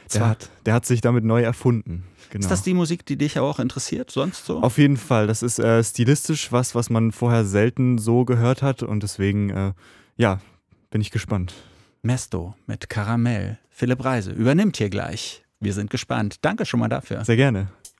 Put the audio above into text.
Der hat sich damit neu erfunden. Genau. Ist das die Musik, die dich auch interessiert, sonst so? Auf jeden Fall. Das ist stilistisch was man vorher selten so gehört hat. Und deswegen, bin ich gespannt. Mesto mit Karamell. Philipp Reise übernimmt hier gleich. Wir sind gespannt. Danke schon mal dafür. Sehr gerne.